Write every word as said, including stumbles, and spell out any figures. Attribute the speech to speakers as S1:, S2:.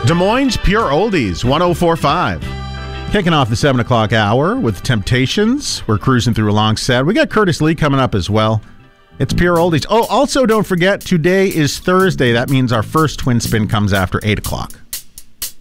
S1: Des Moines Pure Oldies, one oh four point five. Kicking off the seven o'clock hour with Temptations. We're cruising through a long set. We got Curtis Lee coming up as well. It's Pure Oldies. Oh, also don't forget, today is Thursday. That means our first Twin Spin comes after eight o'clock.